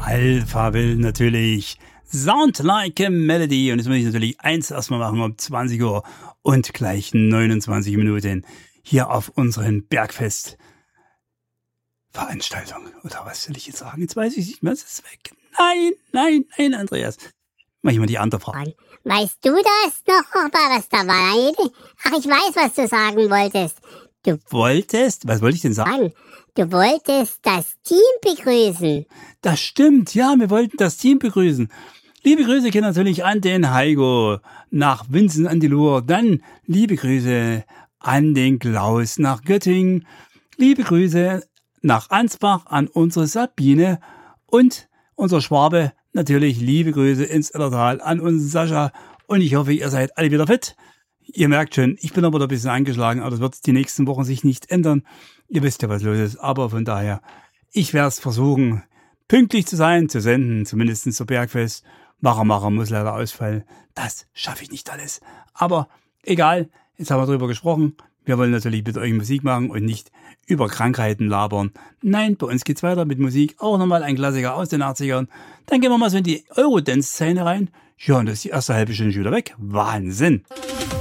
Alpha will natürlich Sound Like a Melody. Und jetzt muss ich natürlich eins erstmal machen um 20 Uhr und gleich 29 Minuten hier auf unseren Bergfest-Veranstaltung. Oder was soll ich jetzt sagen? Jetzt weiß ich nicht mehr, es ist weg. Nein, Andreas. Mach ich mal die andere Frage. Weißt du das noch, was da war? Ach, ich weiß, was du sagen wolltest. Was wollte ich denn sagen? Du wolltest das Team begrüßen. Das stimmt, ja, wir wollten das Team begrüßen. Liebe Grüße gehen natürlich an den Heiko nach Vincent an die Lur. Dann liebe Grüße an den Klaus nach Göttingen. Liebe Grüße nach Ansbach an unsere Sabine und unser Schwabe. Natürlich liebe Grüße ins Illertal an unseren Sascha. Und ich hoffe, ihr seid alle wieder fit. Ihr merkt schon, ich bin aber ein bisschen angeschlagen, aber das wird die nächsten Wochen sich nicht ändern. Ihr wisst ja, was los ist. Aber von daher, ich werde es versuchen, pünktlich zu sein, zu senden, zumindest zur Bergfest. Macher muss leider ausfallen. Das schaffe ich nicht alles. Aber egal, jetzt haben wir drüber gesprochen. Wir wollen natürlich mit euch Musik machen und nicht über Krankheiten labern. Nein, bei uns geht's weiter mit Musik. Auch nochmal ein Klassiker aus den 80ern. Dann gehen wir mal so in die Eurodance-Szene rein. Ja, und das ist die erste halbe Stunde schon wieder weg. Wahnsinn!